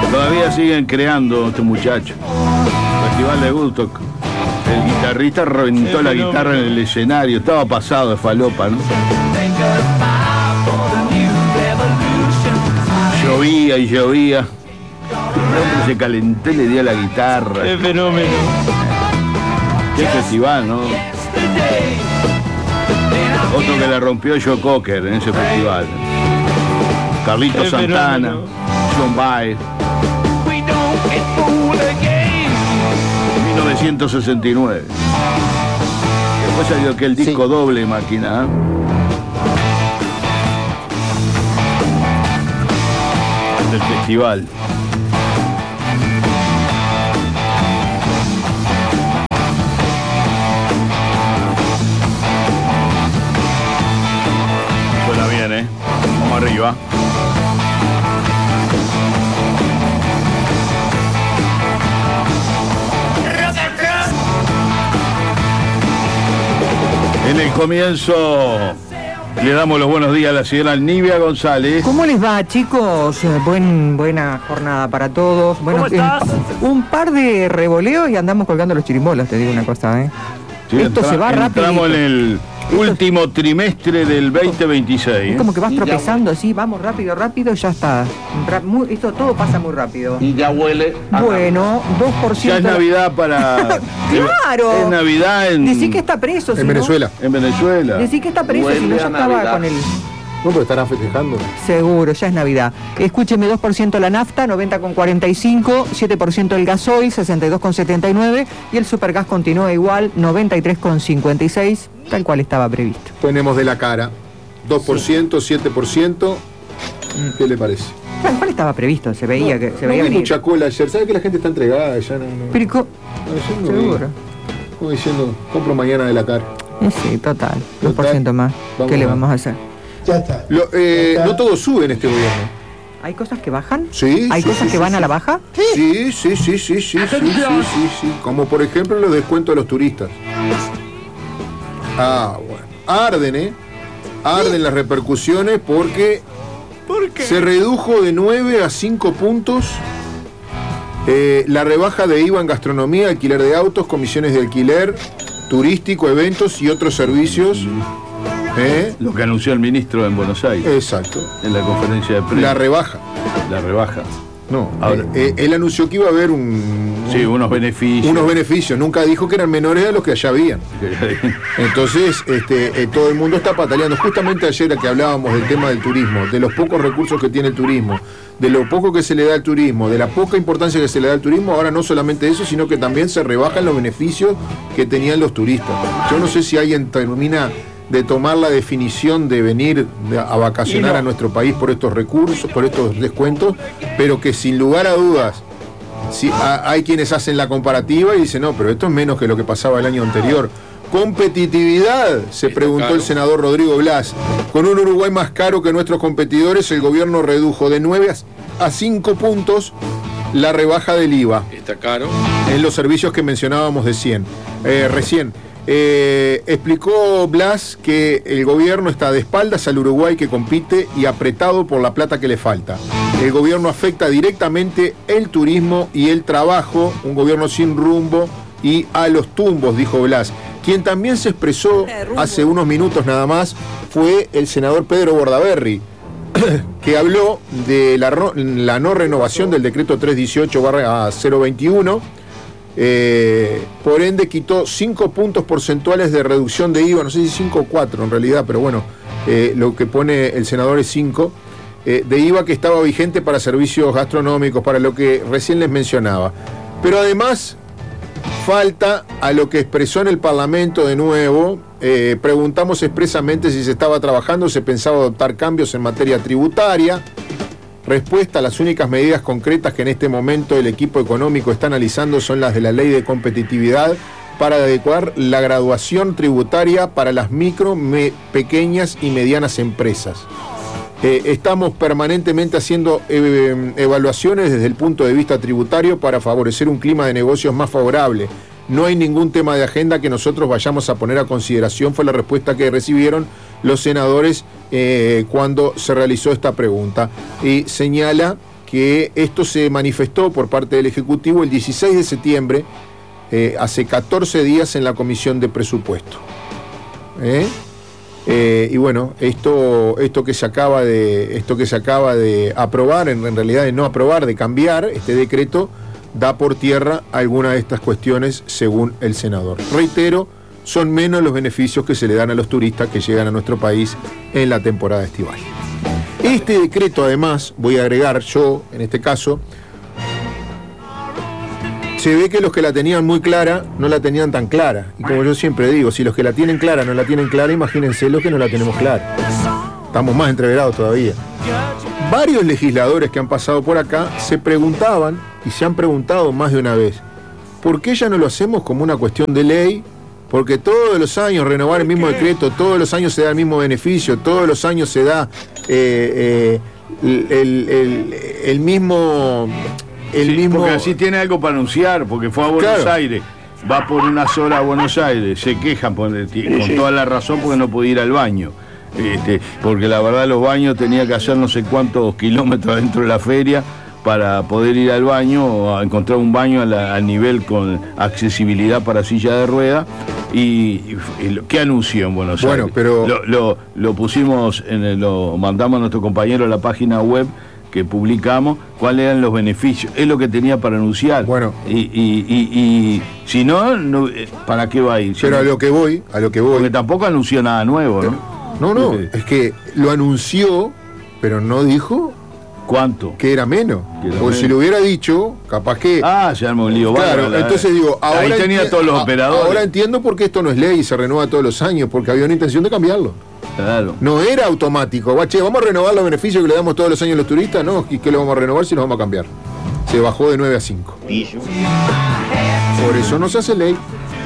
Todavía siguen creando este muchacho. Festival de Woodstock. El guitarrista reventó la guitarra en el escenario. Estaba pasado de falopa, ¿no? Llovía y llovía. El hombre se calentó y le dio la guitarra. ¡Qué fenómeno! Qué festival, ¿no? Otro que la rompió Joe Cocker en ese festival. Carlitos Santana, John Baez. 1969. Después salió aquel disco doble, máquina, ¿eh? Del festival. Suena bien, ¿eh? Vamos arriba. En el comienzo le damos los buenos días a la señora Nivia González. ¿Cómo les va, chicos? Buena jornada para todos. Bueno, ¿Cómo estás? Un par de revoleos y andamos colgando los chirimbolas, te digo una cosa, ¿eh? Sí, esto se va rápido. Entramos en el último trimestre del 2026. Es como que vas tropezando así, vamos rápido, ya está. Esto todo pasa muy rápido. Y ya huele a... Bueno, 2%. Ya es Navidad para... ¡Claro! Es Navidad en... Decí que está preso, En Venezuela. En Venezuela. Decí que está preso, si no ya estaba Navidad. con el... No, pero estarán festejando. Seguro, ya es Navidad. Escúcheme, 2% la nafta, 90,45, 7% el gasoil, 62,79 y el supergas continúa igual, 93,56, tal cual estaba previsto. Ponemos de la cara. 2%, 7%. ¿Qué le parece? Tal cual estaba previsto, se veía que se No veía vi venir. mucha cola ayer. ¿Sabes que la gente está entregada? Ya no. Pero, Ayer no vi. seguro. Como diciendo, compro mañana de la cara. Sí, total, 2% Total. más. Vamos ¿Qué le a- sí, hacer? Ya está. No todo sube en este gobierno. ¿Hay cosas que bajan? Sí. ¿Hay sí, cosas sí, que sí, van a sí. la baja? Sí. Como por ejemplo los descuentos de los turistas. Ah, bueno. Arden, Arden las repercusiones porque se redujo de 9 a 5 puntos la rebaja de IVA en gastronomía, alquiler de autos, comisiones de alquiler, turístico, eventos y otros servicios. Lo que anunció el ministro en Buenos Aires. Exacto. En la conferencia de prensa. La rebaja. La rebaja. No, Ahora- él anunció que iba a haber Sí, unos beneficios. unos beneficios. Nunca dijo que eran menores a los que allá habían. Entonces, todo el mundo está pataleando. Justamente ayer que hablábamos del tema del turismo, de los pocos recursos que tiene el turismo, de lo poco que se le da al turismo, de la poca importancia que se le da al turismo, ahora no solamente eso, sino que también se rebajan los beneficios que tenían los turistas. Yo no sé si alguien termina de tomar la definición de venir a vacacionar a nuestro país por estos recursos, por estos descuentos, pero que sin lugar a dudas, sí, hay quienes hacen la comparativa y dicen, no, pero esto es menos que lo que pasaba el año anterior. Competitividad, se preguntó el senador Rodrigo Blas. Con un Uruguay más caro que nuestros competidores, el gobierno redujo de 9 a 5 puntos la rebaja del IVA. Está caro. En los servicios que mencionábamos recién. Explicó Blas que el gobierno está de espaldas al Uruguay que compite y apretado por la plata que le falta. El gobierno afecta directamente el turismo y el trabajo, un gobierno sin rumbo y a los tumbos, dijo Blas. Quien también se expresó hace unos minutos nada más fue el senador Pedro Bordaberry, que habló de la no renovación del decreto 318/021. Por ende quitó 5 puntos porcentuales de reducción de IVA, no sé si 5 o 4 en realidad, pero bueno, lo que pone el senador es 5, de IVA que estaba vigente para servicios gastronómicos, para lo que recién les mencionaba. Pero además falta a lo que expresó en el Parlamento de nuevo. Preguntamos expresamente si se estaba trabajando, se pensaba adoptar cambios en materia tributaria. Respuesta: las únicas medidas concretas que en este momento el equipo económico está analizando son las de la ley de competitividad para adecuar la graduación tributaria para las micro, pequeñas y medianas empresas. Estamos permanentemente haciendo evaluaciones desde el punto de vista tributario para favorecer un clima de negocios más favorable. No hay ningún tema de agenda que nosotros vayamos a poner a consideración, fue la respuesta que recibieron los senadores cuando se realizó esta pregunta. Y señala que esto se manifestó por parte del Ejecutivo el 16 de septiembre, hace 14 días en la Comisión de Presupuesto. Y bueno, esto que se acaba de aprobar, en realidad de no aprobar, de cambiar este decreto, da por tierra alguna de estas cuestiones según el senador. Reitero, son menos los beneficios que se le dan a los turistas que llegan a nuestro país en la temporada estival. Este decreto, además, voy a agregar yo, en este caso, se ve que los que la tenían muy clara no la tenían tan clara. Y como yo siempre digo, si los que la tienen clara no la tienen clara, imagínense los que no la tenemos clara. Estamos más entreverados todavía. Varios legisladores que han pasado por acá se preguntaban, y se han preguntado más de una vez, ¿por qué ya no lo hacemos como una cuestión de ley? Porque todos los años renovar el mismo decreto, todos los años se da el mismo beneficio, todos los años se da el mismo... Porque así tiene algo para anunciar, porque fue a Buenos Aires, va por unas horas a Buenos Aires, se quejan con toda la razón porque no podía ir al baño. Porque la verdad los baños tenía que hacer no sé cuántos kilómetros dentro de la feria para poder ir al baño o a encontrar un baño al nivel con accesibilidad para silla de rueda. ¿Qué anunció en Buenos Aires? Pero lo pusimos, lo mandamos a nuestro compañero a la página web que publicamos, cuáles eran los beneficios, es lo que tenía para anunciar. Bueno. Y si no, ¿para qué va a ir? Pero a lo que voy. Porque tampoco anunció nada nuevo, ¿no? No, es que lo anunció, pero no dijo ¿cuánto? Que era menos. Porque si lo hubiera dicho, capaz que... ya me lío. Claro, entonces digo, ahora ahí tenía todos los operadores. Ahora entiendo por qué esto no es ley y se renueva todos los años, porque había una intención de cambiarlo. Claro. No era automático. Vamos a renovar los beneficios que le damos todos los años a los turistas, no, ¿y qué lo vamos a renovar si los vamos a cambiar? Se bajó de 9 a 5. Por eso no se hace ley.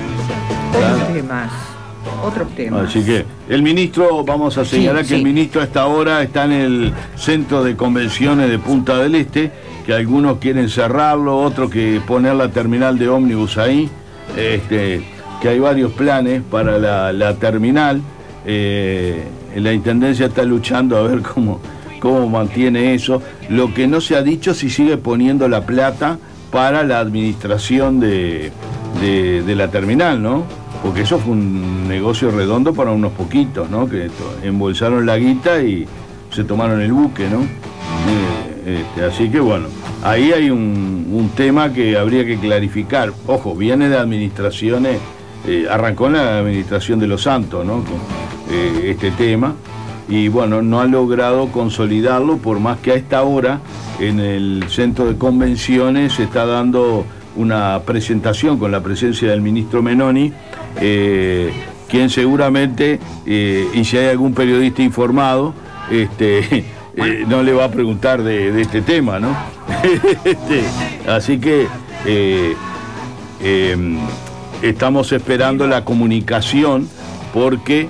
Otros temas. Así que el ministro, vamos a señalar que el ministro a esta hora está en el centro de convenciones de Punta del Este, que algunos quieren cerrarlo, otros que poner la terminal de ómnibus ahí, que hay varios planes para la terminal. La Intendencia está luchando a ver cómo mantiene eso. Lo que no se ha dicho si sigue poniendo la plata para la administración de la terminal, ¿no? Porque eso fue un negocio redondo para unos poquitos, ¿no? Que embolsaron la guita y se tomaron el buque, ¿no? Así que bueno, ahí hay un tema que habría que clarificar. Ojo, viene de administraciones, arrancó en la administración de Los Santos, ¿no? Este tema, y bueno, no ha logrado consolidarlo, por más que a esta hora en el centro de convenciones se está dando una presentación con la presencia del ministro Menoni, quien seguramente, y si hay algún periodista informado, no le va a preguntar de este tema, ¿no? Así que estamos esperando la comunicación, porque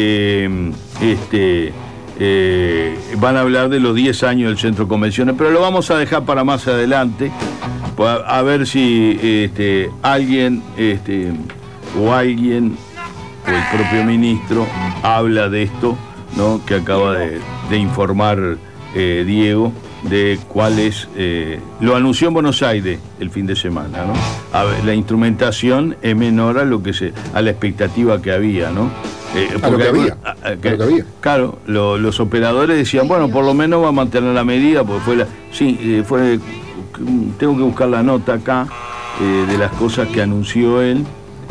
van a hablar de los 10 años del centro de convenciones, pero lo vamos a dejar para más adelante, a ver si alguien o el propio ministro habla de esto, ¿no? Que acaba de informar Diego, de cuál es, lo anunció en Buenos Aires el fin de semana, ¿no? A ver, la instrumentación es menor a a la expectativa que había, ¿no? A lo que había. Claro, los operadores decían, bueno, por lo menos va a mantener la medida, porque tengo que buscar la nota acá de las cosas que anunció él,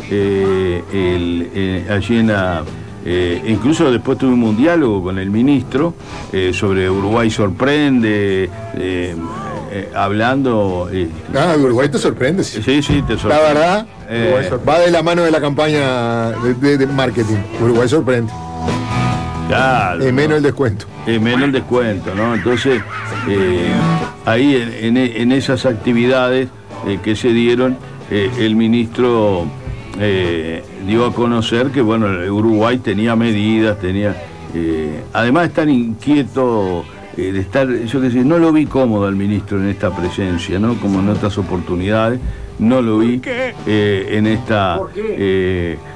allí en la... incluso después tuvimos un diálogo con el ministro sobre Uruguay sorprende, hablando... Uruguay te sorprende. Sí, te sorprende. La verdad, va de la mano de la campaña de marketing. Uruguay sorprende. Claro. Menos el descuento. Menos el descuento, ¿no? Entonces, ahí en esas actividades que se dieron, el ministro... dio a conocer que bueno, Uruguay tenía medidas, además estar inquieto de estar, yo qué sé, no lo vi cómodo al ministro en esta presencia, ¿no? Como en otras oportunidades, no lo vi en esta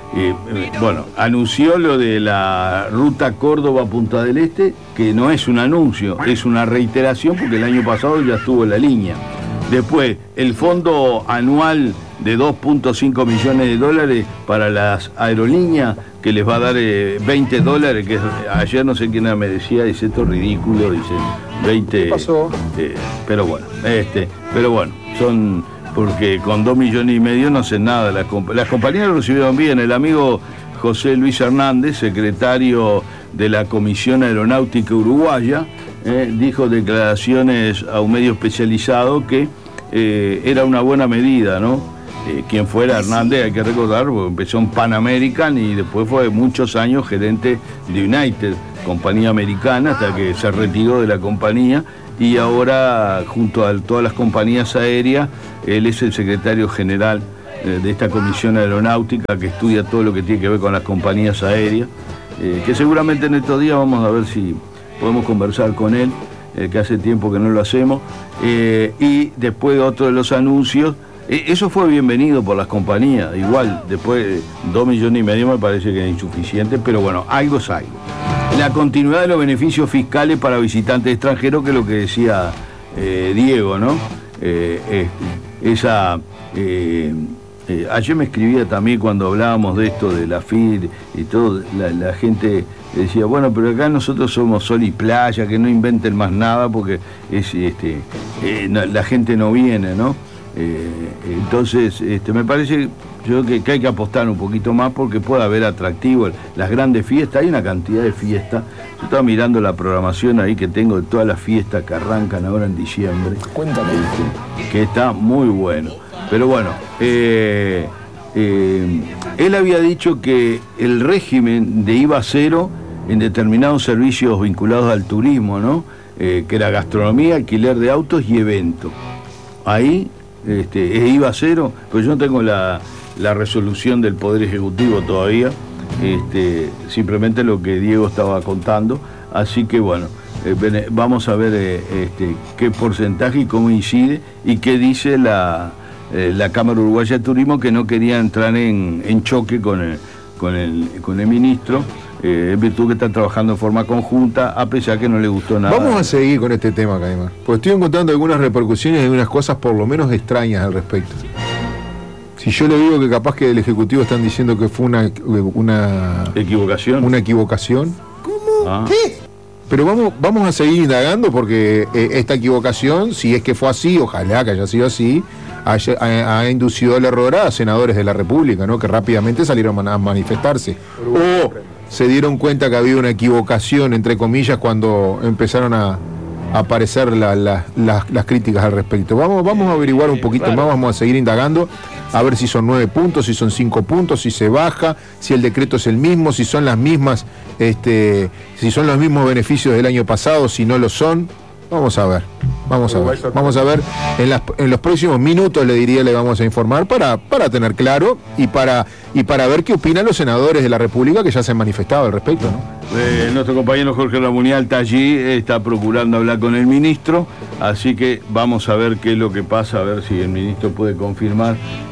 bueno, anunció lo de la ruta Córdoba-Punta del Este, que no es un anuncio, es una reiteración porque el año pasado ya estuvo en la línea. Después, el fondo anual de 2.5 millones de dólares para las aerolíneas, que les va a dar $20, que ayer no sé quién me decía, dice esto es ridículo, dice 20. ¿Qué pasó? Pero bueno, son, porque con 2,5 millones no hacen nada. Las compañías lo recibieron bien. El amigo José Luis Hernández, secretario de la Comisión Aeronáutica Uruguaya, dijo declaraciones a un medio especializado que era una buena medida, ¿no? Quien fuera Hernández, hay que recordar, porque empezó en Pan American y después fue muchos años gerente de United, compañía americana, hasta que se retiró de la compañía y ahora, junto a todas las compañías aéreas, él es el secretario general de esta comisión aeronáutica que estudia todo lo que tiene que ver con las compañías aéreas, que seguramente en estos días vamos a ver si podemos conversar con él, que hace tiempo que no lo hacemos, y después otro de los anuncios. Eso fue bienvenido por las compañías, igual, después 2,5 millones me parece que es insuficiente, pero bueno, algo es algo. La continuidad de los beneficios fiscales para visitantes extranjeros, que es lo que decía Diego, ¿no? Ayer me escribía también cuando hablábamos de esto, de la FIR y todo, la gente decía, bueno, pero acá nosotros somos sol y playa, que no inventen más nada porque la gente no viene, ¿no? Entonces, me parece que hay que apostar un poquito más porque puede haber atractivo. Las grandes fiestas, hay una cantidad de fiestas. Yo estaba mirando la programación ahí que tengo de todas las fiestas que arrancan ahora en diciembre. Cuéntame. Que está muy bueno. Pero bueno, él había dicho que el régimen de IVA cero en determinados servicios vinculados al turismo, ¿no? Que era gastronomía, alquiler de autos y eventos. Ahí es IVA cero, pero yo no tengo la resolución del Poder Ejecutivo todavía, simplemente lo que Diego estaba contando, así que bueno, vamos a ver qué porcentaje y cómo incide y qué dice la Cámara Uruguaya de Turismo, que no quería entrar en choque con el ministro, en virtud que está trabajando en forma conjunta, a pesar que no le gustó nada. Vamos a seguir con este tema, Caimán, porque estoy encontrando algunas repercusiones y algunas cosas por lo menos extrañas al respecto. Si yo le digo que capaz que del Ejecutivo están diciendo que fue una equivocación. Una equivocación. ¿Cómo? ¿Qué? Pero vamos a seguir indagando porque esta equivocación, si es que fue así, ojalá que haya sido así, ha inducido al error a senadores de la República, ¿no? Que rápidamente salieron a manifestarse. O se dieron cuenta que había una equivocación, entre comillas, cuando empezaron a aparecer las críticas al respecto. Vamos a averiguar un poquito más, vamos a seguir indagando, a ver si son 9 puntos, si son 5 puntos, si se baja, si el decreto es el mismo, si son las mismas, si son los mismos beneficios del año pasado, si no lo son. Vamos a ver. En los próximos minutos le vamos a informar para tener claro y para ver qué opinan los senadores de la República que ya se han manifestado al respecto, ¿no? Nuestro compañero Jorge Ramunial está allí, está procurando hablar con el ministro, así que vamos a ver qué es lo que pasa, a ver si el ministro puede confirmar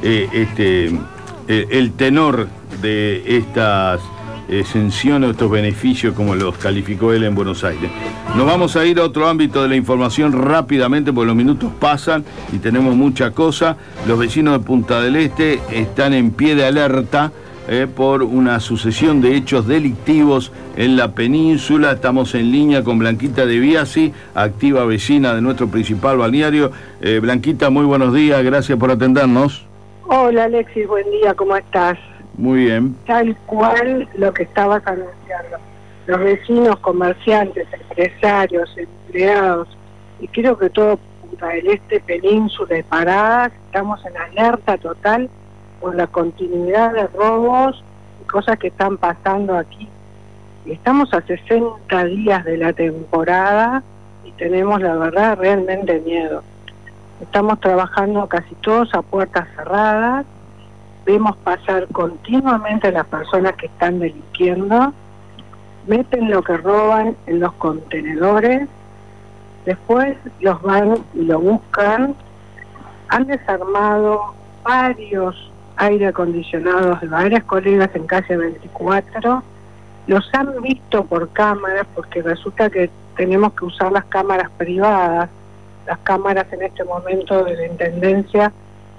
el tenor de estas exenciones, estos beneficios, como los calificó él en Buenos Aires. Nos vamos a ir a otro ámbito de la información rápidamente porque los minutos pasan y tenemos mucha cosa. Los vecinos de Punta del Este están en pie de alerta por una sucesión de hechos delictivos en la península. Estamos en línea con Blanquita de Biasi, activa vecina de nuestro principal balneario. Blanquita, muy buenos días, gracias por atendernos. Hola Alexis, buen día, ¿cómo estás? Muy bien. Tal cual lo que estabas anunciando. Los vecinos, comerciantes, empresarios, empleados, y creo que todo Punta del Este, península y Paradas, estamos en alerta total por la continuidad de robos y cosas que están pasando aquí. Estamos a 60 días de la temporada y tenemos, la verdad, realmente miedo. Estamos trabajando casi todos a puertas cerradas. Vemos pasar continuamente a las personas que están delinquiendo, meten lo que roban en los contenedores, después los van y lo buscan. Han desarmado varios aire acondicionados de varias colegas en calle 24. Los han visto por cámaras, porque resulta que tenemos que usar las cámaras privadas. Las cámaras en este momento de la Intendencia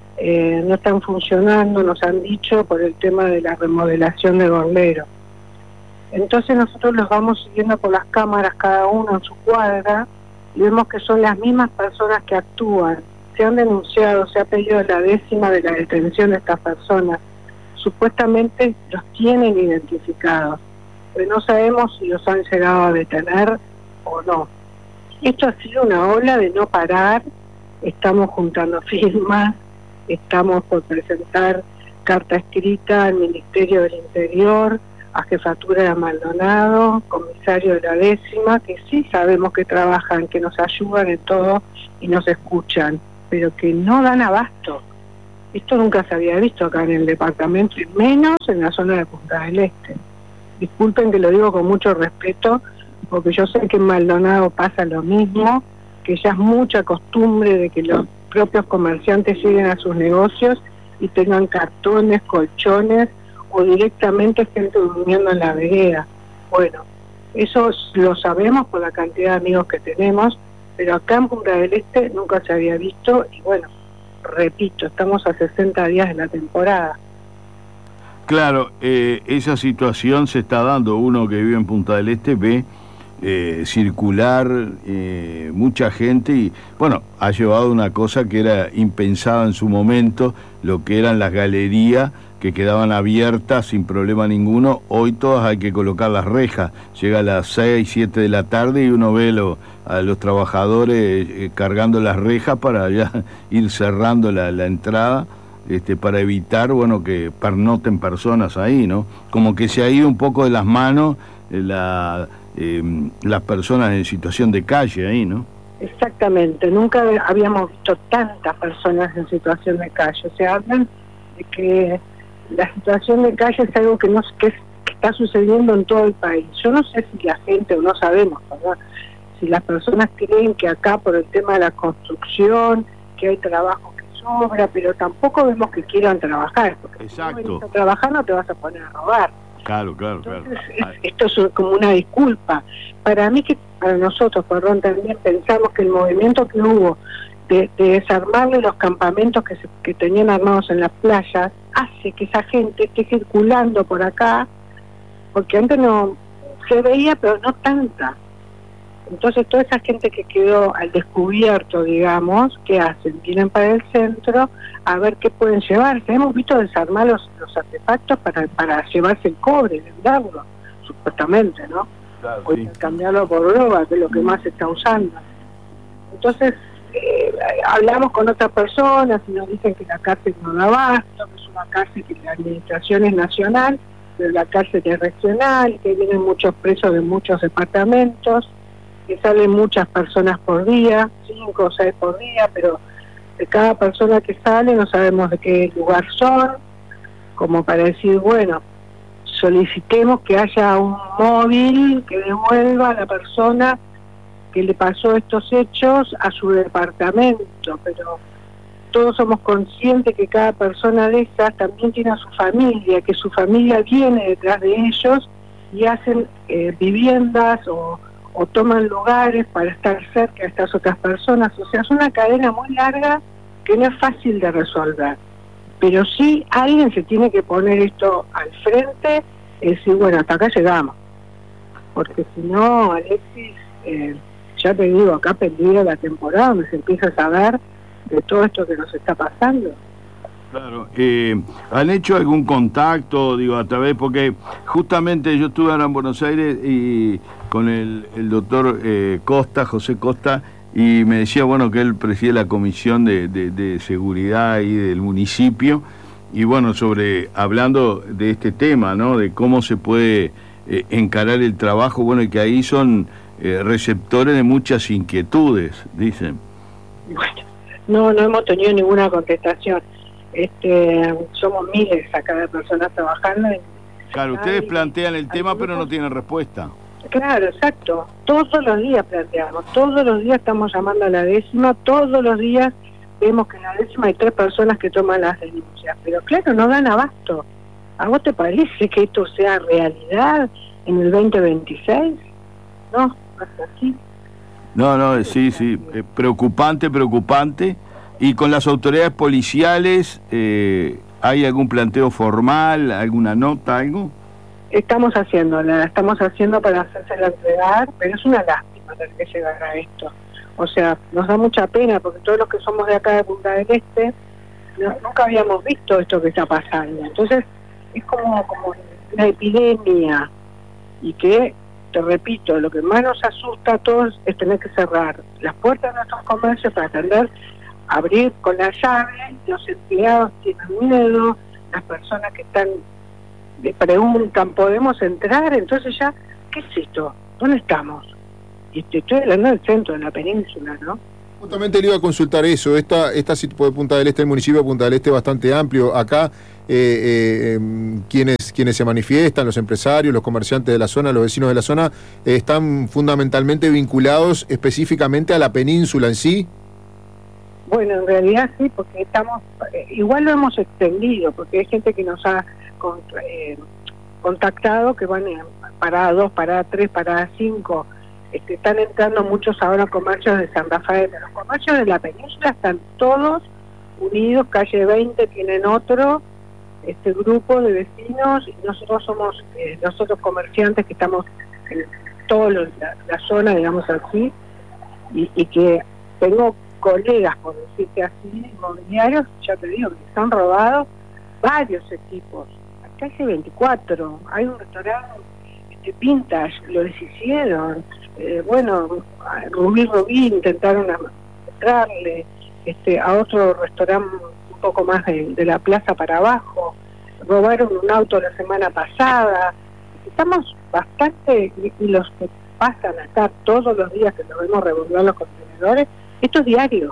no están funcionando, nos han dicho, por el tema de la remodelación de Gorlero. Entonces nosotros los vamos siguiendo por las cámaras, cada uno en su cuadra, y vemos que son las mismas personas que actúan. Se han denunciado, se ha pedido la 10ª de la detención de estas personas. Supuestamente los tienen identificados, pero no sabemos si los han llegado a detener o no. Esto ha sido una ola de no parar. Estamos juntando firmas, estamos por presentar carta escrita al Ministerio del Interior, a Jefatura de Maldonado, comisario de la 10ª, que sí sabemos que trabajan, que nos ayudan en todo y nos escuchan, pero que no dan abasto. Esto nunca se había visto acá en el departamento, y menos en la zona de Punta del Este. Disculpen que lo digo con mucho respeto, porque yo sé que en Maldonado pasa lo mismo, que ya es mucha costumbre de que los propios comerciantes lleguen a sus negocios y tengan cartones, colchones, o directamente gente durmiendo en la vereda. Bueno, eso lo sabemos por la cantidad de amigos que tenemos, pero acá en Punta del Este nunca se había visto, y bueno, repito, estamos a 60 días de la temporada. Claro, esa situación se está dando. Uno que vive en Punta del Este ve circular mucha gente, y bueno, ha llevado una cosa que era impensada en su momento, lo que eran las galerías que quedaban abiertas sin problema ninguno. Hoy todas hay que colocar las rejas. Llega a las 6, 7 de la tarde y uno ve a los trabajadores cargando las rejas para ya ir cerrando la entrada, para evitar, bueno, que pernoten personas ahí, ¿no? Como que se ha ido un poco de las manos las personas en situación de calle ahí, ¿no? Exactamente, nunca habíamos visto tantas personas en situación de calle. Se hablan de que la situación de calle es algo que está sucediendo en todo el país. Yo no sé si la gente, o no sabemos, ¿verdad?, si las personas creen que acá por el tema de la construcción, que hay trabajo que sobra, pero tampoco vemos que quieran trabajar, porque exacto, si no venís a trabajar no te vas a poner a robar. Claro. Entonces, esto es como una disculpa. Para mí, para nosotros, también pensamos que el movimiento que hubo de desarmarle los campamentos que tenían armados en las playas hace que esa gente esté circulando por acá, porque antes no se veía, pero no tanta. Entonces toda esa gente que quedó al descubierto, digamos, ¿qué hacen? Vienen para el centro a ver qué pueden llevarse. Hemos visto desarmar los artefactos para llevarse el cobre, venderlo, supuestamente, ¿no? Claro, o sí, cambiarlo por droga, que es lo que más se está usando. Entonces hablamos con otras personas y nos dicen que la cárcel no da abasto, que es una cárcel que la administración es nacional, pero la cárcel es regional, que vienen muchos presos de muchos departamentos, que salen muchas personas por día, 5 o 6 por día, pero de cada persona que sale no sabemos de qué lugar son, como para decir, bueno, solicitemos que haya un móvil que devuelva a la persona que le pasó estos hechos a su departamento, pero todos somos conscientes que cada persona de esas también tiene a su familia, que su familia viene detrás de ellos y hacen viviendas o toman lugares para estar cerca de estas otras personas. O sea, es una cadena muy larga que no es fácil de resolver, pero sí alguien se tiene que poner esto al frente y decir, bueno, hasta acá llegamos, porque si no, Alexis, ya te digo, acá peligro la temporada donde se empieza a saber de todo esto que nos está pasando. Claro, ¿han hecho algún contacto, a través, porque justamente yo estuve ahora en Buenos Aires y con el doctor Costa, José Costa, y me decía, bueno, que él preside la comisión de seguridad ahí del municipio, y bueno, hablando de este tema, ¿no?, de cómo se puede encarar el trabajo, bueno, y que ahí son receptores de muchas inquietudes, dicen. Bueno, no hemos tenido ninguna contestación. Somos miles acá de personas trabajando. Claro, ustedes plantean el tema pero no tienen respuesta. Claro, exacto. Todos los días planteamos, todos los días estamos llamando a la 10ª, todos los días vemos que en la 10ª hay 3 personas que toman las denuncias, pero claro, no dan abasto. ¿A vos te parece que esto sea realidad en el 2026? No, no es así. No, sí, preocupante. Y con las autoridades policiales, ¿hay algún planteo formal, alguna nota, algo? Estamos haciendo para hacérsela entregar, pero es una lástima tener que llegar a esto. O sea, nos da mucha pena porque todos los que somos de acá de Punta del Este nunca habíamos visto esto que está pasando. Entonces es como una epidemia y que, te repito, lo que más nos asusta a todos es tener que cerrar las puertas de nuestros comercios para abrir con la llave. Los empleados tienen miedo, las personas que están le preguntan, ¿podemos entrar? Entonces ya, ¿qué es esto? ¿Dónde estamos? Y estoy hablando del centro, de la península, ¿no? Justamente le iba a consultar eso, esta de Punta del Este, el municipio de Punta del Este es bastante amplio. Acá, quienes se manifiestan, los empresarios, los comerciantes de la zona, los vecinos de la zona, están fundamentalmente vinculados específicamente a la península en sí. Bueno, en realidad sí, porque estamos, igual lo hemos extendido, porque hay gente que nos ha contactado, que van parada 2, parada 3, parada 5, están entrando muchos ahora comercios de San Rafael. Los comercios de la península están todos unidos, calle 20 tienen otro grupo de vecinos, y nosotros somos nosotros comerciantes que estamos en toda la zona, digamos así, y que tengo colegas, por decirte así, inmobiliarios, ya te digo, que están robados varios equipos. Calle 24, hay un restaurante vintage, lo deshicieron, Rubí intentaron entrarle, a otro restaurante un poco más de la plaza para abajo, robaron un auto la semana pasada. Estamos bastante, y los que pasan acá todos los días que nos vemos revolver los contenedores, esto es diario.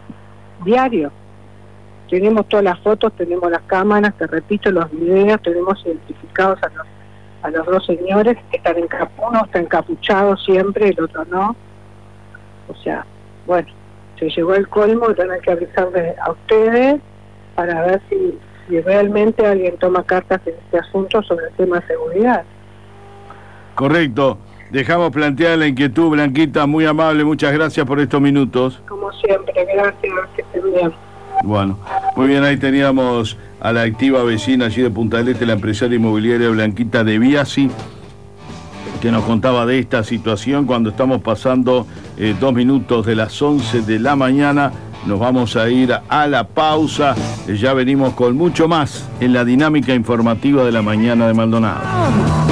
Tenemos todas las fotos, tenemos las cámaras, te repito, los videos, tenemos identificados a los 2 señores que están uno está encapuchado siempre, el otro no. O sea, bueno, se llegó el colmo de tener que avisarles a ustedes para ver si realmente alguien toma cartas en este asunto sobre el tema de seguridad. Correcto. Dejamos planteada la inquietud, Blanquita, muy amable, muchas gracias por estos minutos. Como siempre, gracias, que estén bien. Bueno, muy bien, ahí teníamos a la activa vecina allí de Punta del Este, la empresaria inmobiliaria Blanquita de Biasi, que nos contaba de esta situación cuando estamos pasando 2 minutos de las 11 de la mañana. Nos vamos a ir a la pausa, ya venimos con mucho más en la dinámica informativa de la mañana de Maldonado.